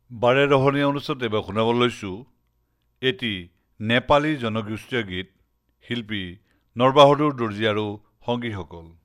বাৰে ৰহণীয়া অনুষ্ঠানত এবাৰ শুনাব লৈছোঁ এটি নেপালী জনগোষ্ঠীয় গীত শিল্পী নৰবাহাদুৰ দৰ্জী আৰু সংগীসকল।